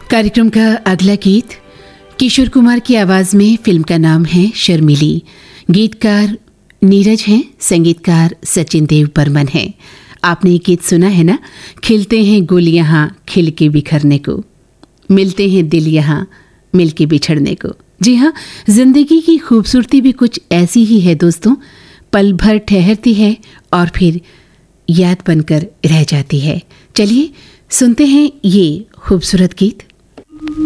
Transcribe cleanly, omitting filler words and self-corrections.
कार्यक्रम का अगला गीत किशोर कुमार की आवाज में, फिल्म का नाम है शर्मिली। गीतकार नीरज हैं, संगीतकार सचिन देव बर्मन हैं। आपने ये गीत सुना है ना? खिलते हैं गुल यहाँ खिल के बिखरने को, मिलते हैं दिल यहाँ मिल के बिछड़ने को। जी हाँ, जिंदगी की खूबसूरती भी कुछ ऐसी ही है दोस्तों, पल भर ठहरती है और फिर याद बनकर रह जाती है। चलिए सुनते हैं ये खूबसूरत गीत।